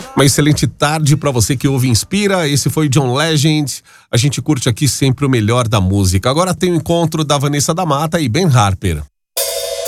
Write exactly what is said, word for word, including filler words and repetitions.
Uma excelente tarde pra você que ouve e Inspira. Esse foi John Legend. A gente curte aqui sempre o melhor da música. Agora tem o encontro da Vanessa da Mata e Ben Harper.